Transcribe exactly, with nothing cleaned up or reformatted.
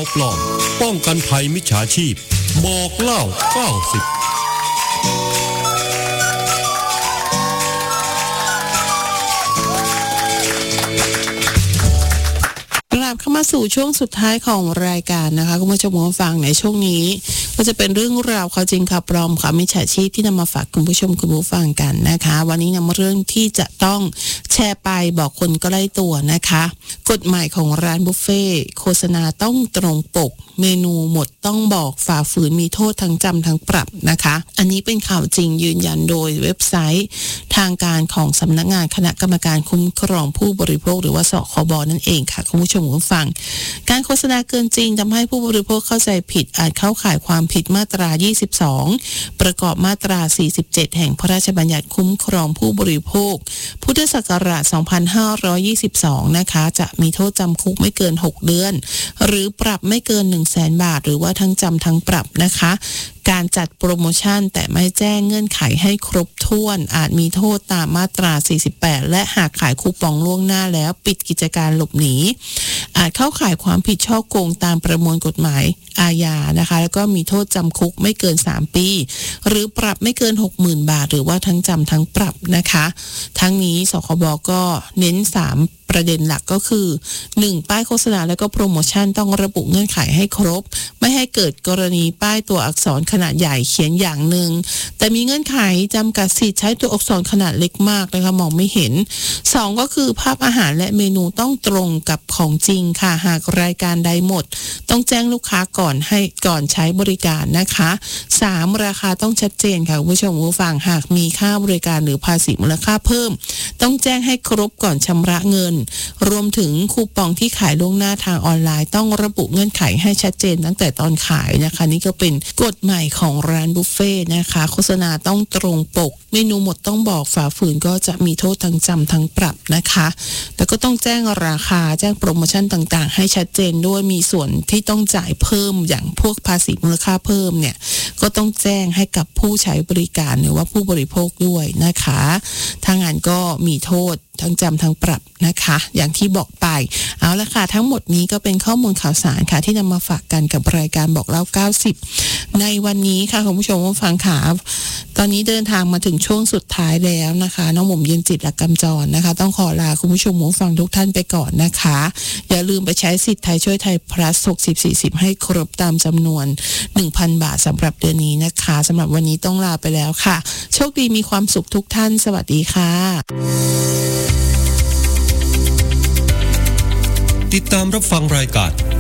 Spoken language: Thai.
ปลอมป้องกันภัยมิจฉาชีพบอกเล่าเก้าสิบเข้ามาสู่ช่วงสุดท้ายของรายการนะคะคุณผู้ชมผู้ฟังในช่วงนี้ก็จะเป็นเรื่องราวข่าวจริงข่าวปลอมข่าวมิจฉาชีพที่นำมาฝากคุณผู้ชมคุณผู้ฟังกันนะคะวันนี้นำเรื่องที่จะต้องแชร์ไปบอกคนใกล้ตัวนะคะกฎหมายของร้านบุฟเฟ่โฆษณาต้องตรงปกเมนูหมดต้องบอกฝ่าฝืนมีโทษทั้งจำทั้งปรับนะคะอันนี้เป็นข่าวจริงยืนยันโดยเว็บไซต์ทางการของสำนักงานคณะกรรมการคุ้มครองผู้บริโภคหรือว่าสคบนั่นเองค่ะคุณผู้ชมผู้ฟังการโฆษณาเกินจริงทำให้ผู้บริโภคเข้าใจผิดอาจเข้าข่ายความผิดมาตรายี่สิบสองประกอบมาตราสี่สิบเจ็ดแห่งพระราชบัญญัติคุ้มครองผู้บริโภคพุทธศักราชสองพันห้าร้อยยี่สิบสองนะคะจะมีโทษจำคุกไม่เกินหกเดือนหรือปรับไม่เกิน หนึ่งแสน บาทหรือว่าทั้งจำทั้งปรับนะคะการจัดโปรโมชั่นแต่ไม่แจ้งเงื่อนไขให้ครบถ้วนอาจมีโทษตามมาตราสี่สิบแปดและหากขายคูปองล่วงหน้าแล้วปิดกิจการหลบหนีอาจเข้าข่ายความผิดฉ้อโกงตามประมวลกฎหมายอาญานะคะแล้วก็มีโทษจำคุกไม่เกินสามปีหรือปรับไม่เกิน หกหมื่น บาทหรือว่าทั้งจำทั้งปรับนะคะทั้งนี้สคบก็เน้นสามประเด็นหลักก็คือหนึ่งป้ายโฆษณาและก็โปรโมชั่นต้องระบุเงื่อนไขให้ครบไม่ให้เกิดกรณีป้ายตัวอักษรขนาดใหญ่เขียนอย่างหนึ่งแต่มีเงื่อนไขจำกัดสิทธิ์ใช้ตัวอักษรขนาดเล็กมากนะคะมองไม่เห็นสองก็คือภาพอาหารและเมนูต้องตรงกับของจริงค่ะหากรายการใดหมดต้องแจ้งลูกค้าก่อนให้ก่อนใช้บริการนะคะสามราคาต้องชัดเจนค่ะคุณผู้ชมผู้ฟังหากมีค่าบริการหรือภาษีมูลค่าเพิ่มต้องแจ้งให้ครบก่อนชำระเงินรวมถึงคูปองที่ขายล่วงหน้าทางออนไลน์ต้องระบุเงื่อนไขให้ชัดเจนตั้งแต่ตอนขายนะคะนี่ก็เป็นกฎใหม่ของร้านบุฟเฟ่นะคะโฆษณาต้องตรงปกเมนูหมดต้องบอกฝ่าฝืนก็จะมีโทษทั้งจำทั้งปรับนะคะแล้วก็ต้องแจ้งราคาแจ้งโปรโมชั่นต่างๆให้ชัดเจนด้วยมีส่วนที่ต้องจ่ายเพิ่มอย่างพวกภาษีมูลค่าเพิ่มเนี่ยก็ต้องแจ้งให้กับผู้ใช้บริการหรือว่าผู้บริโภคด้วยนะคะถ้างานก็มีโทษทั้งจำทั้งปรับนะคะอย่างที่บอกไปเอาละค่ะทั้งหมดนี้ก็เป็นข้อมูลข่าวสารค่ะที่นำมาฝากกันกับรายการบอกเล่าเก้าสิบในวันนี้ค่ะคุณผู้ชมผู้ฟังค่ะตอนนี้เดินทางมาถึงช่วงสุดท้ายแล้วนะคะน้องหม่อมเย็นจิตและกำจรนะคะต้องขอลาคุณผู้ชมผู้ฟังทุกท่านไปก่อนนะคะอย่าลืมไปใช้สิทธิ์ไทยช่วยไทย plus หกสิบ สี่สิบให้ครบตามจำนวน หนึ่งพัน บาทสำหรับเดือนนี้นะคะสำหรับวันนี้ต้องลาไปแล้วค่ะโชคดีมีความสุขทุกท่านสวัสดีค่ะติดตามรับฟังรายการ